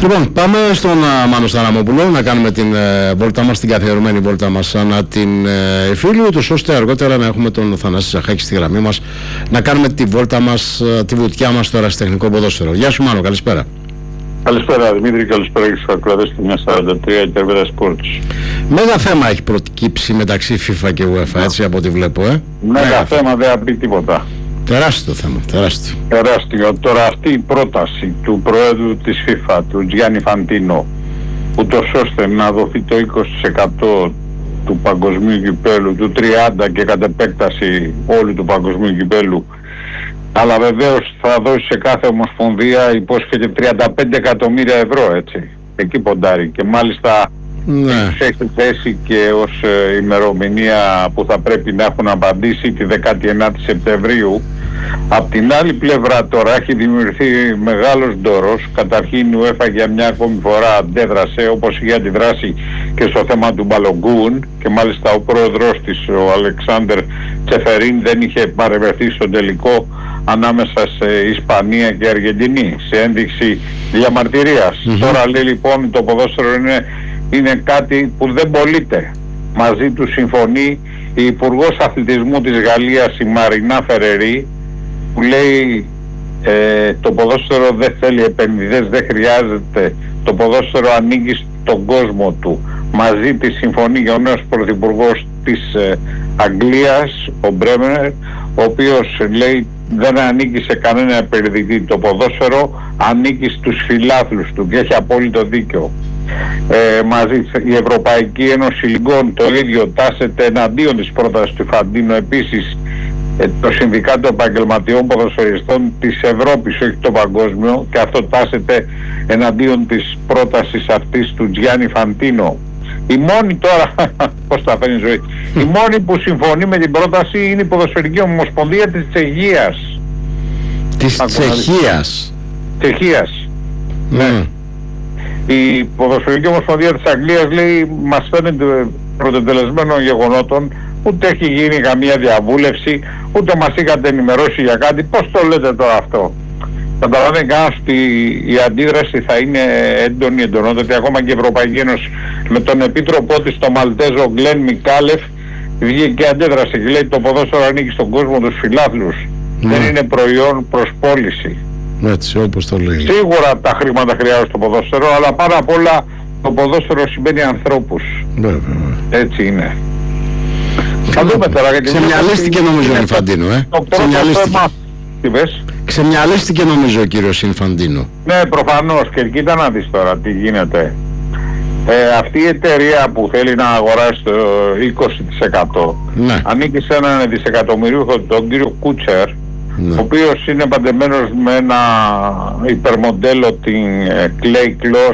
Λοιπόν, πάμε στον Μάνο Σταραμόπουλο να κάνουμε την βόλτα μας, την καθιερωμένη βόλτα μας ανά την Ιφίλιο, ούτως ώστε αργότερα να έχουμε τον Θανάση Ζαχάκη στη γραμμή μας, να κάνουμε τη βόλτα μας, τη βουτιά μας στο ερασιτεχνικό ποδόσφαιρο. Γεια σου Μάνο, καλησπέρα. Καλησπέρα Δημήτρη, καλησπέρα και στους ακροατές του 943 και Αρβέδα Sports. Μέγα θέμα έχει προκύψει μεταξύ FIFA και UEFA, έτσι από ό,τι βλέπω, Μέγα θέμα, δεν θα πει τίποτα. Τεράστιο θέμα, τεράστιο. Τεράστιο. Τώρα αυτή η πρόταση του Προέδρου της FIFA, του Τζιάννι Φαντίνο, ούτως ώστε να δοθεί το 20% του παγκοσμίου κυπέλου, του 30% και κατ' επέκταση όλου του παγκοσμίου κυπέλου, αλλά βεβαίως θα δώσει σε κάθε ομοσπονδία, υπόσχεται 35 εκατομμύρια ευρώ, έτσι. Εκεί ποντάρει και μάλιστα έχει θέσει και ως ημερομηνία που θα πρέπει να έχουν απαντήσει τη 19η Σεπτεμβρίου. Απ' την άλλη πλευρά τώρα έχει δημιουργηθεί μεγάλος ντόρος. Καταρχήν η UEFA για μια ακόμη φορά αντέδρασε, όπως είχε αντιδράσει και στο θέμα του Μπαλογκούν, και μάλιστα ο πρόεδρος της, ο Αλεξάνδερ Τσεφερίν, δεν είχε παρευρεθεί στο τελικό ανάμεσα σε Ισπανία και Αργεντινή, σε ένδειξη διαμαρτυρίας. Τώρα λέει λοιπόν το ποδόσφαιρο είναι κάτι που δεν πωλείται. Μαζί του συμφωνεί η Υπουργός Αθλητισμού της Γαλλίας, η Μαρινά Φερερή, που λέει το ποδόσφαιρο δεν θέλει επενδυτές, δεν χρειάζεται, το ποδόσφαιρο ανήκει στον κόσμο του. Μαζί της συμφωνεί και ο νέος πρωθυπουργός της Αγγλίας, ο Μπρέμερ, ο οποίος λέει δεν ανήκει σε κανένα επενδυτή, το ποδόσφαιρο ανήκει στους φιλάθλους του, και έχει απόλυτο δίκιο. Μαζί η Ευρωπαϊκή Ένωση λοιπόν το ίδιο τάσεται εναντίον της πρότασης του Φαντίνο. Επίσης το Συνδικάτο Επαγγελματιών Ποδοσφαιριστών της Ευρώπης, όχι το παγκόσμιο, και αυτό τάσεται εναντίον της πρότασης αυτής του Τζιάννη Φαντίνο. Η μόνη τώρα, πώς θα φέρνει η ζωή, η μόνη που συμφωνεί με την πρόταση είναι η Ποδοσφαιρική Ομοσπονδία της Τσεχίας. Της Τσεχίας. Τσεχίας. Ναι. Η Ποδοσφαιρική Ομοσπονδία της Αγγλίας λέει μας φαίνεται πρωτοτελεσμένων γεγονότων, ούτε έχει γίνει καμία διαβούλευση, ούτε μας είχατε ενημερώσει για κάτι. Πώς το λέτε τώρα αυτό? Καταλαβαίνει κανένας ότι η αντίδραση θα είναι έντονη, εντονότατη. Ακόμα και η Ευρωπαϊκή Ένωση με τον επίτροπό της, τον Μαλτέζο Γκλέν Μικάλεφ, βγήκε και αντέδρασε και λέει το ποδόσφαιρο ανήκει στον κόσμο, τους φιλάθλους. Δεν είναι προϊόν προς πώληση. Έτσι, όπως το λέει. Σίγουρα τα χρήματα χρειάζονται στο ποδόσφαιρο, αλλά πάρα απ' όλα το ποδόσφαιρο σημαίνει ανθρώπους. Έτσι είναι. Θα δούμε τώρα. Ξεμυαλίστηκε νομίζω ο Ινφαντίνο, Ξεμυαλίστηκε νομίζω ο κύριος Ινφαντίνο. Ναι, προφανώς, και κοίτα να δεις τώρα τι γίνεται. Αυτή η εταιρεία που θέλει να αγοράσει το 20% ανήκει σε έναν δισεκατομμυρίουχο, τον κύριο Κούτσερ, ο οποίος είναι παντεμένος με ένα υπερμοντέλο, την Clay Kloss,